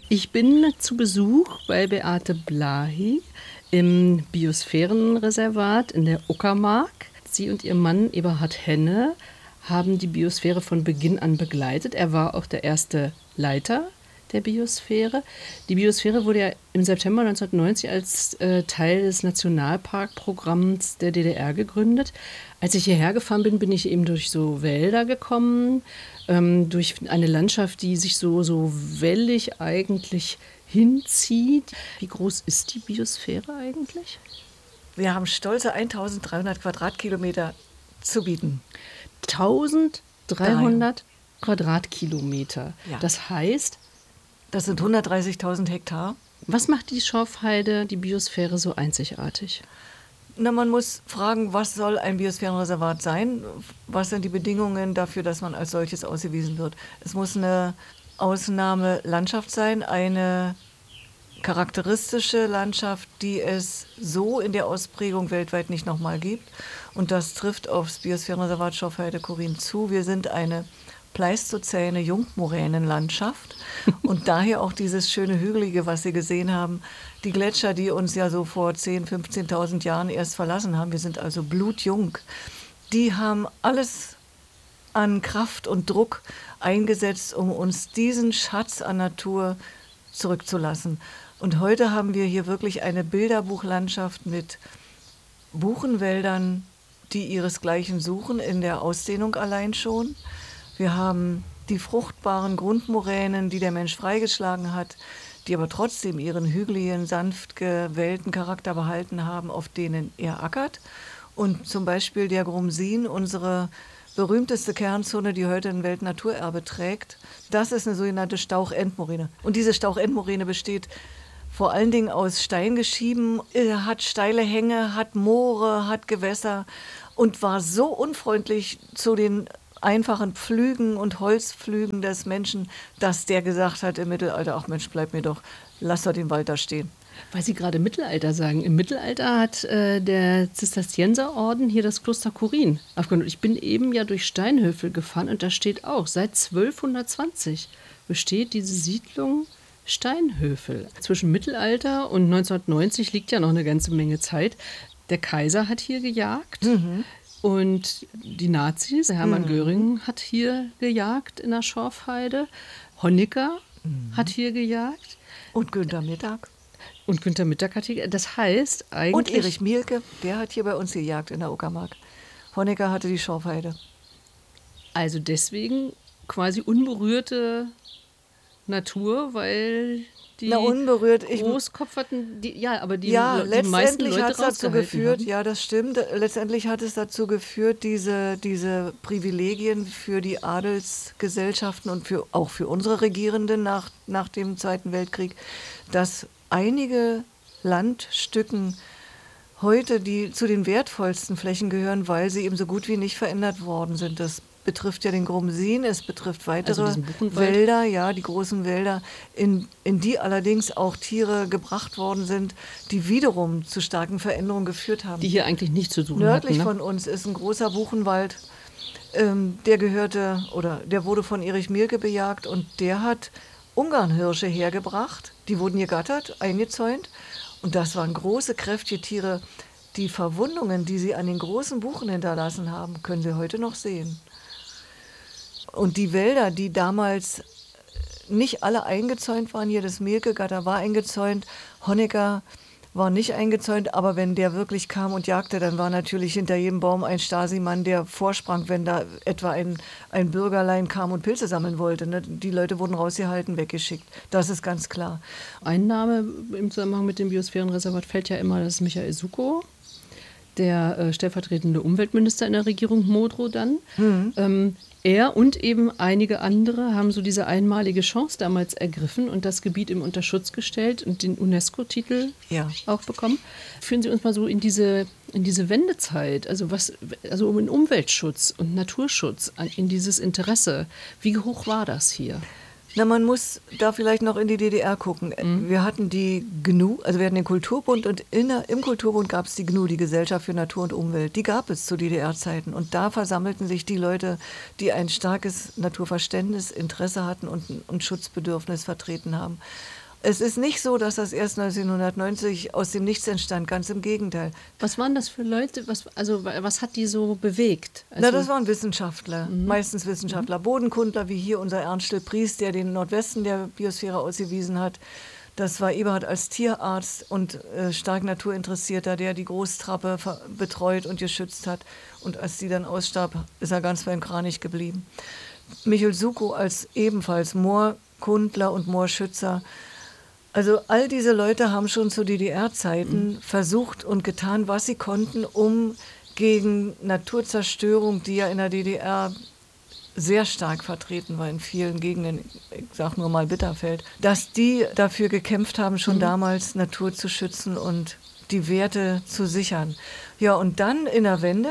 Ich bin zu Besuch bei Beate Blahy im Biosphärenreservat in der Uckermark. Sie und ihr Mann Eberhard Henne haben die Biosphäre von Beginn an begleitet. Er war auch der erste Leiter der Biosphäre. Die Biosphäre wurde ja im September 1990 als Teil des Nationalparkprogramms der DDR gegründet. Als ich hierher gefahren bin, bin ich eben durch so Wälder gekommen, durch eine Landschaft, die sich so wellig eigentlich hinzieht. Wie groß ist die Biosphäre eigentlich? Wir haben stolze 1300 Quadratkilometer zu bieten. 1300 Quadratkilometer. Ja. Das heißt, das sind 130.000 Hektar. Was macht die Schorfheide, die Biosphäre so einzigartig? Na, man muss fragen, was soll ein Biosphärenreservat sein? Was sind die Bedingungen dafür, dass man als solches ausgewiesen wird? Es muss eine Ausnahmelandschaft sein, eine charakteristische Landschaft, die es so in der Ausprägung weltweit nicht nochmal gibt. Und das trifft aufs Biosphärenreservat Schorfheide-Chorin zu. Wir sind eine pleistozäne Jungmoränenlandschaft und daher auch dieses schöne Hügelige, was Sie gesehen haben. Die Gletscher, die uns ja so vor 10.000, 15.000 Jahren erst verlassen haben, wir sind also blutjung, die haben alles an Kraft und Druck eingesetzt, um uns diesen Schatz an Natur zurückzulassen. Und heute haben wir hier wirklich eine Bilderbuchlandschaft mit Buchenwäldern, die ihresgleichen suchen, in der Ausdehnung allein schon. Wir haben die fruchtbaren Grundmoränen, die der Mensch freigeschlagen hat, die aber trotzdem ihren hügeligen, sanft gewellten Charakter behalten haben, auf denen er ackert. Und zum Beispiel der Grumsin, unsere berühmteste Kernzone, die heute ein Weltnaturerbe trägt, das ist eine sogenannte Stauch-Endmoräne. Und diese Stauch-Endmoräne besteht vor allen Dingen aus Steingeschieben, hat steile Hänge, hat Moore, hat Gewässer und war so unfreundlich zu den einfachen Pflügen und Holzpflügen des Menschen, dass der gesagt hat im Mittelalter, ach Mensch, bleib mir doch, lass doch den Wald da stehen. Weil Sie gerade Mittelalter sagen. Im Mittelalter hat der Zisterzienserorden hier das Kloster Chorin aufgenommen. Ich bin eben ja durch Steinhöfel gefahren und da steht auch, seit 1220 besteht diese Siedlung Steinhöfel. Zwischen Mittelalter und 1990 liegt ja noch eine ganze Menge Zeit. Der Kaiser hat hier gejagt. Und die Nazis, Hermann Göring hat hier gejagt in der Schorfheide, Honecker hat hier gejagt. Und Günther Mittag. Und Günther Mittag hat hier gejagt. Das heißt eigentlich... Und Erich Mielke, der hat hier bei uns gejagt in der Uckermark. Honecker hatte die Schorfheide. Also deswegen quasi unberührte Natur, weil die unberührt. Großkopferten, die meisten letztendlich Leute hat es dazu geführt, haben. ja, das stimmt, letztendlich hat es dazu geführt, diese Privilegien für die Adelsgesellschaften und auch für unsere Regierenden nach dem Zweiten Weltkrieg, dass einige Landstücken heute die zu den wertvollsten Flächen gehören, weil sie eben so gut wie nicht verändert worden sind. Das betrifft ja den Grumsin, es betrifft weitere Wälder, ja, die großen Wälder, in die allerdings auch Tiere gebracht worden sind, die wiederum zu starken Veränderungen geführt haben. Die hier eigentlich nichts zu suchen hatten. Nördlich von uns ist ein großer Buchenwald, der wurde von Erich Mielke bejagt und der hat Ungarnhirsche hergebracht, die wurden gegattert, eingezäunt und das waren große, kräftige Tiere. Die Verwundungen, die sie an den großen Buchen hinterlassen haben, können Sie heute noch sehen. Und die Wälder, die damals nicht alle eingezäunt waren, hier das Mielke-Gatter war eingezäunt, Honecker war nicht eingezäunt, aber wenn der wirklich kam und jagte, dann war natürlich hinter jedem Baum ein Stasi-Mann, der vorsprang, wenn da etwa ein Bürgerlein kam und Pilze sammeln wollte. Ne? Die Leute wurden rausgehalten, weggeschickt. Das ist ganz klar. Ein Name im Zusammenhang mit dem Biosphärenreservat fällt ja immer, das ist Michael Sukow, der stellvertretende Umweltminister in der Regierung Modrow dann. Er und eben einige andere haben so diese einmalige Chance damals ergriffen und das Gebiet im Unterschutz gestellt und den UNESCO-Titel auch bekommen. Führen Sie uns mal so in diese Wendezeit, also in Umweltschutz und Naturschutz, in dieses Interesse. Wie hoch war das hier? Na, man muss da vielleicht noch in die DDR gucken. Wir hatten die GNU, also wir hatten den Kulturbund und im Kulturbund gab es die GNU, die Gesellschaft für Natur und Umwelt. Die gab es zu DDR-Zeiten und da versammelten sich die Leute, die ein starkes Naturverständnis, Interesse hatten und Schutzbedürfnis vertreten haben. Es ist nicht so, dass das erst 1990 aus dem Nichts entstand, ganz im Gegenteil. Was waren das für Leute? Was hat die so bewegt? Na, das waren Wissenschaftler, meistens Wissenschaftler, Bodenkundler, wie hier unser Ernst Still-Pries, der den Nordwesten der Biosphäre ausgewiesen hat. Das war Eberhard als Tierarzt und stark Naturinteressierter, der die Großtrappe betreut und geschützt hat. Und als die dann ausstarb, ist er ganz beim Kranich geblieben. Michel Suko als ebenfalls Moorkundler und Moorschützer. Also all diese Leute haben schon zu DDR-Zeiten versucht und getan, was sie konnten, um gegen Naturzerstörung, die ja in der DDR sehr stark vertreten war in vielen Gegenden, ich sage nur mal Bitterfeld, dass die dafür gekämpft haben, schon damals Natur zu schützen und die Werte zu sichern. Ja, und dann in der Wende,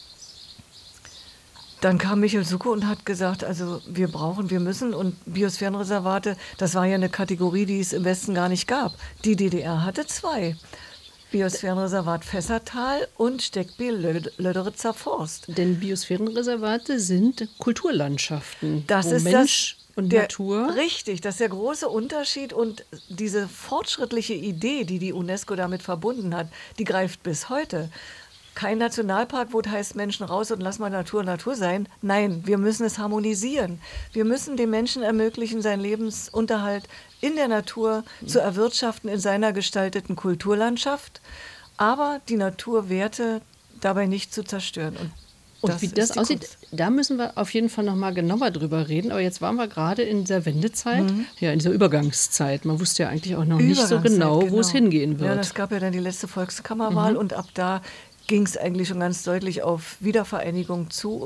dann kam Michel Suko und hat gesagt, also wir müssen und Biosphärenreservate, das war ja eine Kategorie, die es im Westen gar nicht gab. Die DDR hatte 2. Biosphärenreservat Fässertal und Steckbiel-Löderitzer Forst. Denn Biosphärenreservate sind Kulturlandschaften, Das wo ist Mensch und Natur... Richtig, das ist der große Unterschied und diese fortschrittliche Idee, die die UNESCO damit verbunden hat, die greift bis heute. Kein Nationalpark, wo es heißt, Menschen raus und lass mal Natur Natur sein. Nein, wir müssen es harmonisieren. Wir müssen dem Menschen ermöglichen, seinen Lebensunterhalt in der Natur zu erwirtschaften, in seiner gestalteten Kulturlandschaft, aber die Naturwerte dabei nicht zu zerstören. Und wie das aussieht, da müssen wir auf jeden Fall noch mal genauer drüber reden. Aber jetzt waren wir gerade in dieser Wendezeit, ja, in dieser Übergangszeit. Man wusste ja eigentlich auch noch nicht so genau, wo es hingehen wird. Ja, es gab ja dann die letzte Volkskammerwahl und ab da ging es eigentlich schon ganz deutlich auf Wiedervereinigung zu.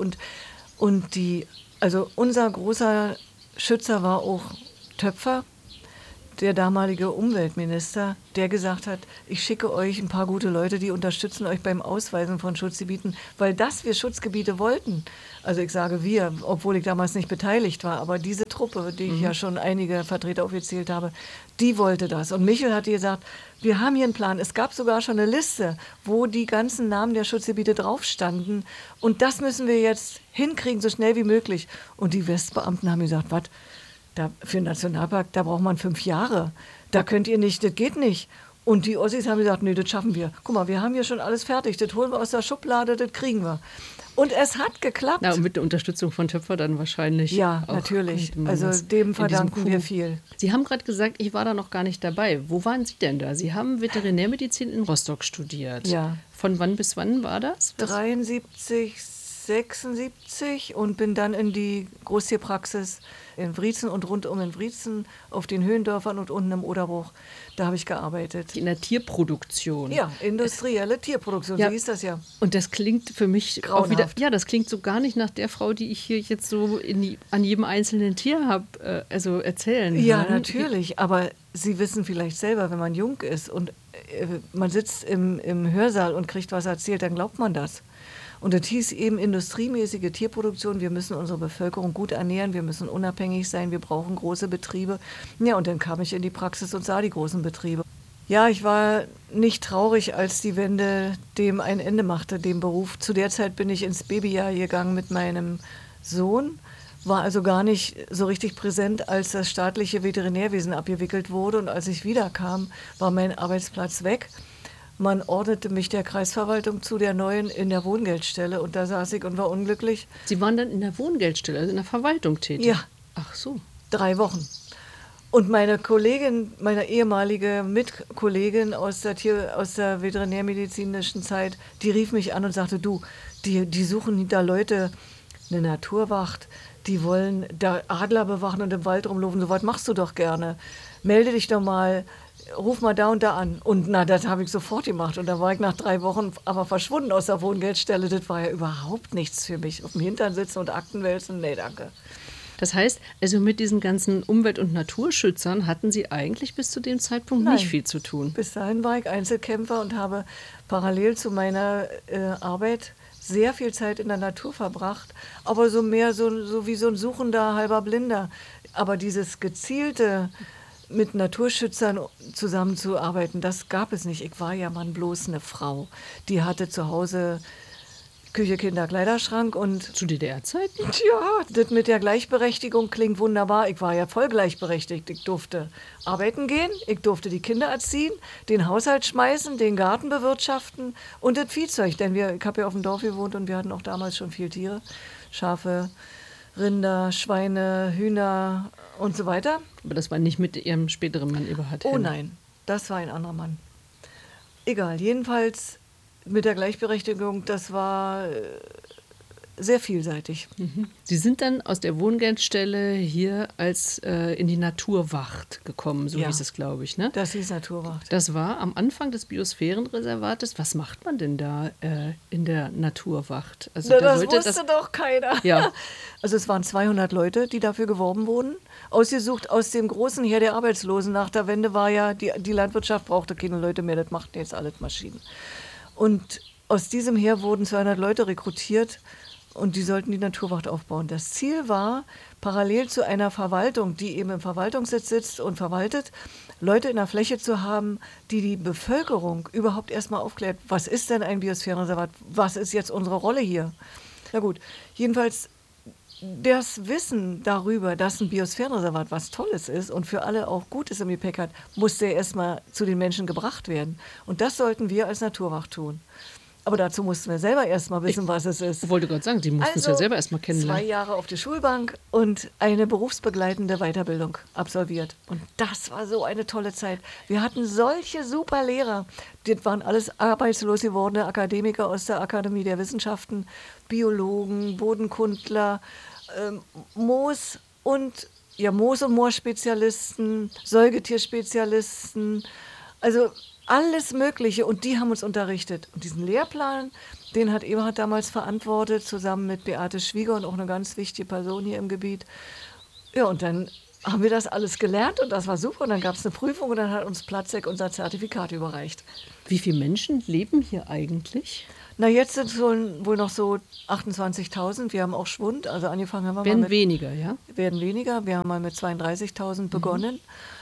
Also unser großer Schützer war auch Töpfer, der damalige Umweltminister, der gesagt hat, ich schicke euch ein paar gute Leute, die unterstützen euch beim Ausweisen von Schutzgebieten, weil wir Schutzgebiete wollten. Also ich sage wir, obwohl ich damals nicht beteiligt war, aber diese Truppe, die ich ja schon einige Vertreter aufgezählt habe, die wollte das. Und Michel hat gesagt, wir haben hier einen Plan. Es gab sogar schon eine Liste, wo die ganzen Namen der Schutzgebiete drauf standen. Und das müssen wir jetzt hinkriegen, so schnell wie möglich. Und die Westbeamten haben gesagt, was? Für einen Nationalpark, da braucht man 5 Jahre. Da könnt ihr nicht, das geht nicht. Und die Ossis haben gesagt, nee, das schaffen wir. Guck mal, wir haben hier schon alles fertig, das holen wir aus der Schublade, das kriegen wir. Und es hat geklappt. Na, und mit der Unterstützung von Töpfer dann wahrscheinlich. Ja, natürlich. Also dem verdanken wir viel. Sie haben gerade gesagt, ich war da noch gar nicht dabei. Wo waren Sie denn da? Sie haben Veterinärmedizin in Rostock studiert. Ja. Von wann bis wann war das? 73, 76 und bin dann in die Großtierpraxis in Wriezen und rundum in Wriezen, auf den Höhendörfern und unten im Oderbruch. Da habe ich gearbeitet. In der Tierproduktion. Ja, industrielle Tierproduktion, so hieß das ja. Und das klingt für mich grauenhaft. Auch wieder, ja, das klingt so gar nicht nach der Frau, die ich hier jetzt so an jedem einzelnen Tier habe, erzählen Ja, hören. natürlich, aber Sie wissen vielleicht selber, wenn man jung ist und man sitzt im Hörsaal und kriegt was erzählt, dann glaubt man das. Und das hieß eben industriemäßige Tierproduktion. Wir müssen unsere Bevölkerung gut ernähren, wir müssen unabhängig sein, wir brauchen große Betriebe. Ja, und dann kam ich in die Praxis und sah die großen Betriebe. Ja, ich war nicht traurig, als die Wende dem ein Ende machte, dem Beruf. Zu der Zeit bin ich ins Babyjahr gegangen mit meinem Sohn, war also gar nicht so richtig präsent, als das staatliche Veterinärwesen abgewickelt wurde. Und als ich wiederkam, war mein Arbeitsplatz weg. Man ordnete mich der Kreisverwaltung zu, der neuen, in der Wohngeldstelle. Und da saß ich und war unglücklich. Sie waren dann in der Wohngeldstelle, also in der Verwaltung tätig? Ja. Ach so. 3 Wochen. Und meine Kollegin, meine ehemalige Mitkollegin aus der veterinärmedizinischen Zeit, die rief mich an und sagte, du, die suchen da Leute, eine Naturwacht, die wollen da Adler bewachen und im Wald rumlaufen. So was machst du doch gerne. Melde dich doch mal. Ruf mal da und da an. Und na, das habe ich sofort gemacht. Und da war ich nach 3 Wochen aber verschwunden aus der Wohngeldstelle. Das war ja überhaupt nichts für mich. Auf dem Hintern sitzen und Akten wälzen, nee, danke. Das heißt, also mit diesen ganzen Umwelt- und Naturschützern hatten Sie eigentlich bis zu dem Zeitpunkt nicht viel zu tun? Bis dahin war ich Einzelkämpfer und habe parallel zu meiner Arbeit sehr viel Zeit in der Natur verbracht, aber so mehr so wie so ein suchender halber Blinder. Aber dieses gezielte, mit Naturschützern zusammenzuarbeiten, das gab es nicht. Ich war ja mal bloß eine Frau. Die hatte zu Hause Küche, Kinder, Kleiderschrank und... Zu DDR-Zeiten? Ja, das mit der Gleichberechtigung klingt wunderbar. Ich war ja voll gleichberechtigt. Ich durfte arbeiten gehen, ich durfte die Kinder erziehen, den Haushalt schmeißen, den Garten bewirtschaften und das Viehzeug. Denn ich habe ja auf dem Dorf gewohnt und wir hatten auch damals schon viel Tiere. Schafe, Rinder, Schweine, Hühner und so weiter. Aber das war nicht mit Ihrem späteren Mann Eberhard Oh Henne. nein, das war ein anderer Mann. Egal, jedenfalls mit der Gleichberechtigung, das war sehr vielseitig. Sie sind dann aus der Wohngeldstelle hier als in die Naturwacht gekommen, so Ja. hieß es, glaube ich. Ne? Das hieß Naturwacht. Das war am Anfang des Biosphärenreservates. Was macht man denn da in der Naturwacht? Also Na, da das sollte wusste doch keiner. Ja. Also es waren 200 Leute, die dafür geworben wurden. Ausgesucht aus dem großen Heer der Arbeitslosen. Nach der Wende war ja, die Landwirtschaft brauchte keine Leute mehr, das machten jetzt alles Maschinen. Und aus diesem Heer wurden 200 Leute rekrutiert und die sollten die Naturwacht aufbauen. Das Ziel war, parallel zu einer Verwaltung, die eben im Verwaltungssitz sitzt und verwaltet, Leute in der Fläche zu haben, die die Bevölkerung überhaupt erstmal aufklärt, was ist denn ein Biosphärenreservat, was ist jetzt unsere Rolle hier? Na gut, jedenfalls das Wissen darüber, dass ein Biosphärenreservat was Tolles ist und für alle auch Gutes im Gepäck hat, musste erstmal zu den Menschen gebracht werden. Und das sollten wir als Naturwacht tun. Aber dazu mussten wir selber erstmal wissen, was es ist. Ich wollte gerade sagen, Sie mussten es ja selber erstmal kennenlernen. 2 Jahre auf die Schulbank und eine berufsbegleitende Weiterbildung absolviert. Und das war so eine tolle Zeit. Wir hatten solche super Lehrer. Das waren alles arbeitslos gewordene Akademiker aus der Akademie der Wissenschaften, Biologen, Bodenkundler, Moos- und Moorspezialisten, Säugetierspezialisten, also alles Mögliche. Und die haben uns unterrichtet. Und diesen Lehrplan, den hat Eberhard damals verantwortet, zusammen mit Beate Schwieger und auch eine ganz wichtige Person hier im Gebiet. Ja, und dann haben wir das alles gelernt und das war super. Und dann gab es eine Prüfung und dann hat uns Platzek unser Zertifikat überreicht. Wie viele Menschen leben hier eigentlich? Na, jetzt sind es wohl noch so 28.000. Wir haben auch Schwund. Also angefangen haben wir Werden mal mit... weniger, ja? Werden weniger. Wir haben mal mit 32.000 begonnen.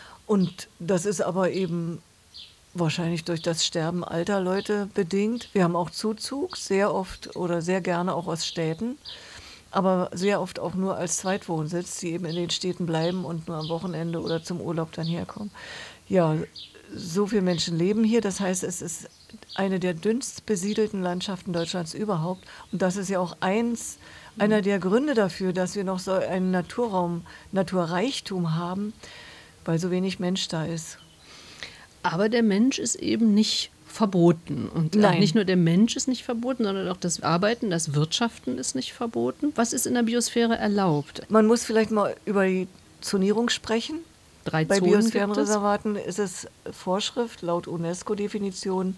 Und das ist aber eben wahrscheinlich durch das Sterben alter Leute bedingt. Wir haben auch Zuzug, sehr oft oder sehr gerne auch aus Städten. Aber sehr oft auch nur als Zweitwohnsitz, die eben in den Städten bleiben und nur am Wochenende oder zum Urlaub dann herkommen. Ja, so viele Menschen leben hier. Das heißt, es ist eine der dünnst besiedelten Landschaften Deutschlands überhaupt. Und das ist ja auch einer der Gründe dafür, dass wir noch so einen Naturreichtum haben, weil so wenig Mensch da ist. Aber der Mensch ist eben nicht verboten. Und Nein. Nicht nur der Mensch ist nicht verboten, sondern auch das Arbeiten, das Wirtschaften ist nicht verboten. Was ist in der Biosphäre erlaubt? Man muss vielleicht mal über die Zonierung sprechen. 3 Bei Zonen gibt es. Biosphärenreservaten ist es Vorschrift, laut UNESCO-Definition,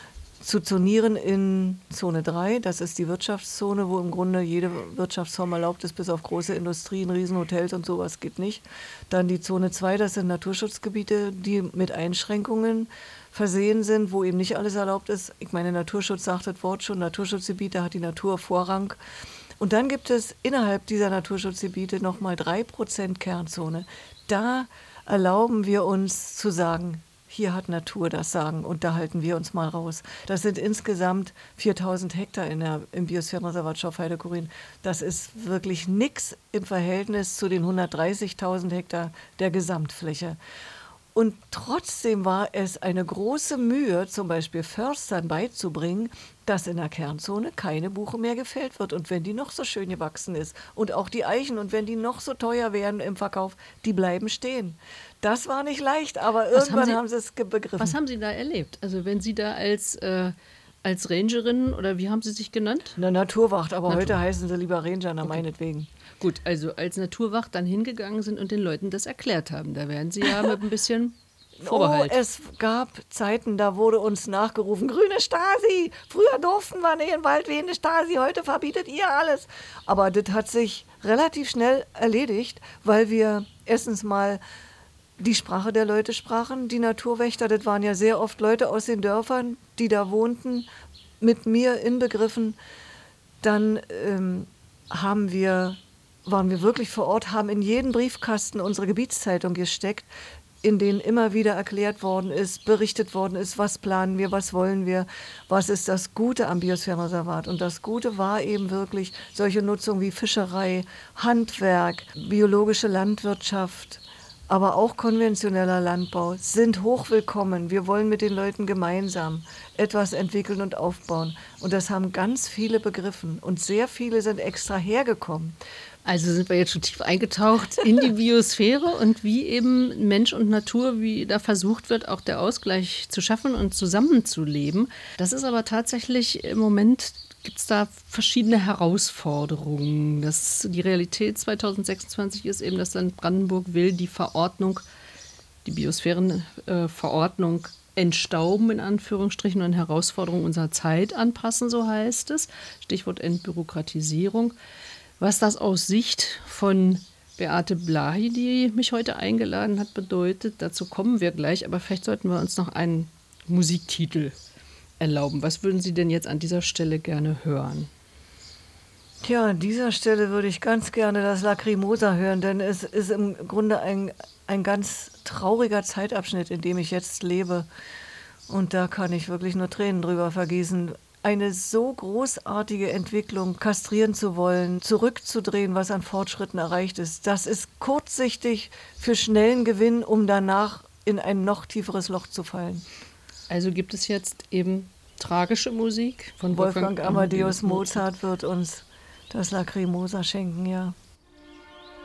zu zonieren in Zone 3. Das ist die Wirtschaftszone, wo im Grunde jede Wirtschaftsform erlaubt ist, bis auf große Industrien, Riesenhotels und sowas geht nicht. Dann die Zone 2, das sind Naturschutzgebiete, die mit Einschränkungen versehen sind, wo eben nicht alles erlaubt ist. Ich meine, Naturschutz sagt das Wort schon, Naturschutzgebiete hat die Natur Vorrang. Und dann gibt es innerhalb dieser Naturschutzgebiete nochmal 3% Kernzone. Da erlauben wir uns zu sagen, hier hat Natur das Sagen und da halten wir uns mal raus. Das sind insgesamt 4.000 Hektar im Biosphärenreservat Schorfheide-Chorin. Das ist wirklich nichts im Verhältnis zu den 130.000 Hektar der Gesamtfläche. Und trotzdem war es eine große Mühe, zum Beispiel Förstern beizubringen, dass in der Kernzone keine Buche mehr gefällt wird. Und wenn die noch so schön gewachsen ist und auch die Eichen und wenn die noch so teuer werden im Verkauf, die bleiben stehen. Das war nicht leicht, aber irgendwann haben sie es begriffen. Was haben Sie da erlebt? Also wenn Sie da als Rangerin oder wie haben Sie sich genannt? Eine Naturwacht, aber heute heißen sie lieber Ranger, na meinetwegen. Gut, also als Naturwacht dann hingegangen sind und den Leuten das erklärt haben. Da werden Sie ja mit ein bisschen Vorbehalt. Oh, es gab Zeiten, da wurde uns nachgerufen, grüne Stasi, früher durften wir nicht in den Wald wehen, eine Stasi, heute verbietet ihr alles. Aber das hat sich relativ schnell erledigt, weil wir erstens mal die Sprache der Leute sprachen. Die Naturwächter, das waren ja sehr oft Leute aus den Dörfern, die da wohnten, mit mir inbegriffen. Dann haben wir waren wir wirklich vor Ort, haben in jeden Briefkasten unsere Gebietszeitung gesteckt, in denen immer wieder erklärt worden ist, berichtet worden ist, was planen wir, was wollen wir, was ist das Gute am Biosphärenreservat. Und das Gute war eben wirklich solche Nutzung wie Fischerei, Handwerk, biologische Landwirtschaft, aber auch konventioneller Landbau sind hochwillkommen. Wir wollen mit den Leuten gemeinsam etwas entwickeln und aufbauen. Und das haben ganz viele begriffen und sehr viele sind extra hergekommen. Also sind wir jetzt schon tief eingetaucht in die Biosphäre und wie eben Mensch und Natur, wie da versucht wird, auch der Ausgleich zu schaffen und zusammenzuleben. Das ist aber tatsächlich im Moment, gibt es da verschiedene Herausforderungen. Die Realität 2026 ist eben, das Land Brandenburg will die Biosphärenverordnung entstauben, in Anführungsstrichen, und Herausforderungen unserer Zeit anpassen, so heißt es. Stichwort Entbürokratisierung. Was das aus Sicht von Beate Blahy, die mich heute eingeladen hat, bedeutet, dazu kommen wir gleich. Aber vielleicht sollten wir uns noch einen Musiktitel erlauben. Was würden Sie denn jetzt an dieser Stelle gerne hören? Tja, an dieser Stelle würde ich ganz gerne das Lacrimosa hören, denn es ist im Grunde ein ganz trauriger Zeitabschnitt, in dem ich jetzt lebe. Und da kann ich wirklich nur Tränen drüber vergießen. Eine so großartige Entwicklung kastrieren zu wollen, zurückzudrehen, was an Fortschritten erreicht ist, das ist kurzsichtig für schnellen Gewinn, um danach in ein noch tieferes Loch zu fallen. Also gibt es jetzt eben tragische Musik von Wolfgang Amadeus Mozart wird uns das Lacrimosa schenken, ja.